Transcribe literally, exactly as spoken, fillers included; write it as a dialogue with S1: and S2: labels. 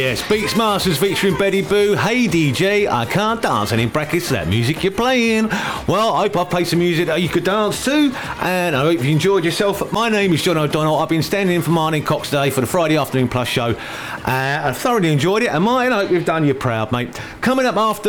S1: Yes, Beats Masters featuring Betty Boo. Hey D J, I can't dance, and in brackets that music you're playing. Well, I hope I've played some music that you could dance to, and I hope you enjoyed yourself. My name is John O'Donnell. I've been standing in for Martin Cox today for the Friday Afternoon Plus show. Uh, I thoroughly enjoyed it, and Martin, I hope you've done you proud, mate. Coming up after